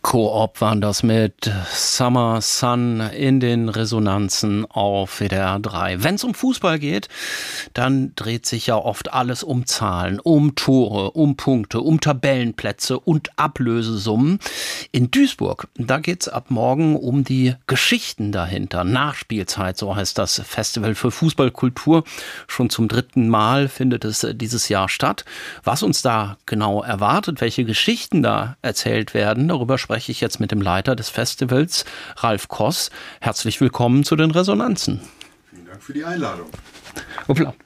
Coop waren das mit Summer Sun in den Resonanzen auf WDR 3. Wenn es um Fußball geht, dann dreht sich ja oft alles um Zahlen, um Tore, um Punkte, um Tabellenplätze und Ablösesummen. In Duisburg, da geht's ab morgen um die Geschichten dahinter. Nachspielzeit, so heißt das Festival für Fußballkultur. Schon zum 3. Mal findet es dieses Jahr statt. Was uns da genau erwartet, welche Geschichten da erzählt werden, darüber spreche ich jetzt mit dem Leiter des Festivals, Ralf Koss. Herzlich willkommen zu den Resonanzen. Vielen Dank für die Einladung. Hoppla.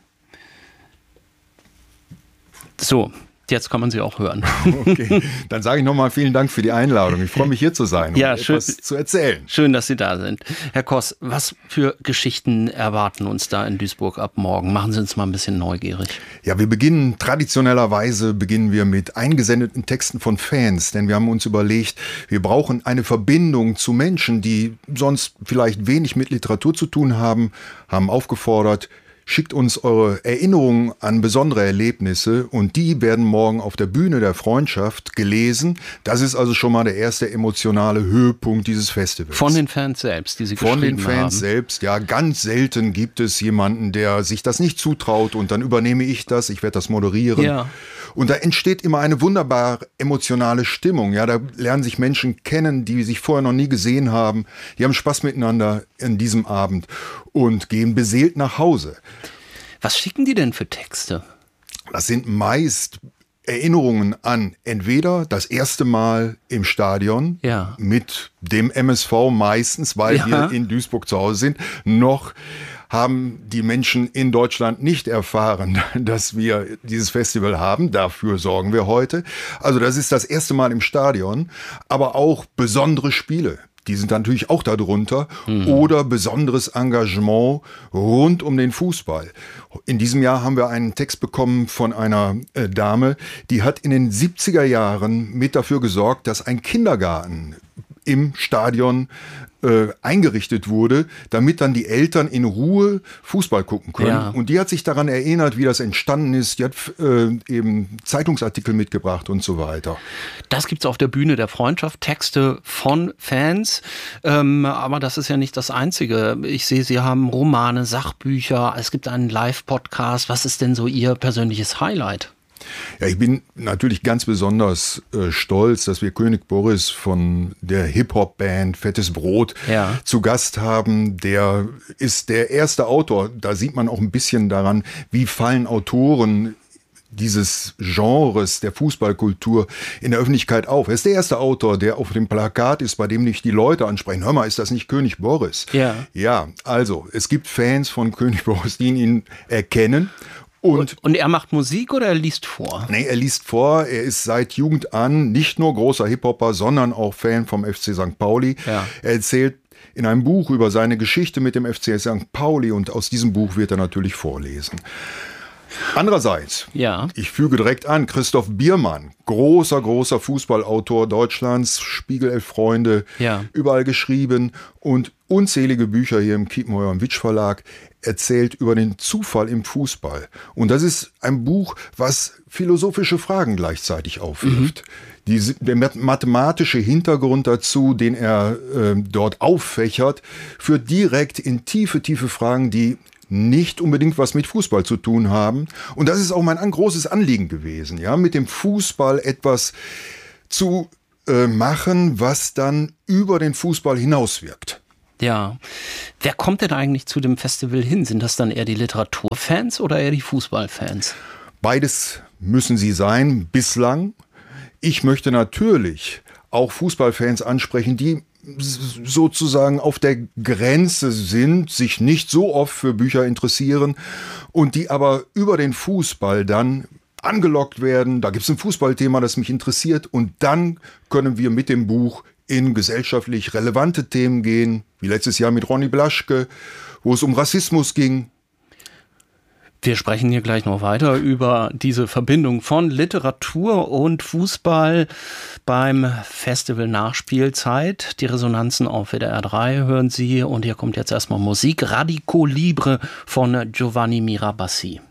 So, jetzt kann man Sie auch hören. Okay, dann sage ich nochmal vielen Dank für die Einladung. Ich freue mich, hier zu sein und etwas zu erzählen. Schön, dass Sie da sind. Herr Koss, was für Geschichten erwarten uns da in Duisburg ab morgen? Machen Sie uns mal ein bisschen neugierig. Ja, traditionellerweise beginnen wir mit eingesendeten Texten von Fans, denn wir haben uns überlegt, wir brauchen eine Verbindung zu Menschen, die sonst vielleicht wenig mit Literatur zu tun haben aufgefordert, schickt uns eure Erinnerungen an besondere Erlebnisse und die werden morgen auf der Bühne der Freundschaft gelesen. Das ist also schon mal der erste emotionale Höhepunkt dieses Festivals. Von den Fans selbst, die Sie geschrieben haben? Von den Fans selbst, ja. Ganz selten gibt es jemanden, der sich das nicht zutraut und dann übernehme ich das, ich werde das moderieren. Ja. Und da entsteht immer eine wunderbar emotionale Stimmung. Ja, da lernen sich Menschen kennen, die sich vorher noch nie gesehen haben. Die haben Spaß miteinander an diesem Abend und gehen beseelt nach Hause. Was schicken die denn für Texte? Das sind meist Erinnerungen an entweder das erste Mal im Stadion mit dem MSV meistens, weil wir in Duisburg zu Hause sind, noch haben die Menschen in Deutschland nicht erfahren, dass wir dieses Festival haben. Dafür sorgen wir heute. Also das ist das erste Mal im Stadion, aber auch besondere Spiele. Die sind natürlich auch darunter. Oder besonderes Engagement rund um den Fußball. In diesem Jahr haben wir einen Text bekommen von einer Dame, die hat in den 70er Jahren mit dafür gesorgt, dass ein Kindergarten im Stadion eingerichtet wurde, damit dann die Eltern in Ruhe Fußball gucken können. Ja. Und die hat sich daran erinnert, wie das entstanden ist. Die hat eben Zeitungsartikel mitgebracht und so weiter. Das gibt's auf der Bühne der Freundschaft, Texte von Fans. Aber das ist ja nicht das Einzige. Ich sehe, Sie haben Romane, Sachbücher, es gibt einen Live-Podcast. Was ist denn so Ihr persönliches Highlight? Ja, ich bin natürlich ganz besonders stolz, dass wir König Boris von der Hip-Hop-Band Fettes Brot zu Gast haben. Der ist der erste Autor. Da sieht man auch ein bisschen daran, wie fallen Autoren dieses Genres der Fußballkultur in der Öffentlichkeit auf. Er ist der erste Autor, der auf dem Plakat ist, bei dem nicht die Leute ansprechen. Hör mal, ist das nicht König Boris? Ja, also es gibt Fans von König Boris, die ihn erkennen. Und er macht Musik oder er liest vor? Nee, er liest vor. Er ist seit Jugend an nicht nur großer Hip-Hopper, sondern auch Fan vom FC St. Pauli. Ja. Er erzählt in einem Buch über seine Geschichte mit dem FC St. Pauli und aus diesem Buch wird er natürlich vorlesen. Andererseits, ich füge direkt an, Christoph Biermann, großer Fußballautor Deutschlands, Spiegel 11 Freunde, überall geschrieben und unzählige Bücher hier im Kiepenheuer und Witsch Verlag, erzählt über den Zufall im Fußball. Und das ist ein Buch, was philosophische Fragen gleichzeitig aufwirft. Der mathematische Hintergrund dazu, den er dort auffächert, führt direkt in tiefe Fragen, die nicht unbedingt was mit Fußball zu tun haben. Und das ist auch mein großes Anliegen gewesen, mit dem Fußball etwas zu machen, was dann über den Fußball hinauswirkt. Ja. Wer kommt denn eigentlich zu dem Festival hin? Sind das dann eher die Literaturfans oder eher die Fußballfans? Beides müssen sie sein, bislang. Ich möchte natürlich auch Fußballfans ansprechen, die sozusagen auf der Grenze sind, sich nicht so oft für Bücher interessieren und die aber über den Fußball dann angelockt werden. Da gibt es ein Fußballthema, das mich interessiert und dann können wir mit dem Buch in gesellschaftlich relevante Themen gehen, wie letztes Jahr mit Ronny Blaschke, wo es um Rassismus ging. Wir sprechen hier gleich noch weiter über diese Verbindung von Literatur und Fußball beim Festival Nachspielzeit. Die Resonanzen auf WDR 3 hören Sie und hier kommt jetzt erstmal Musik. Radico Libre von Giovanni Mirabassi.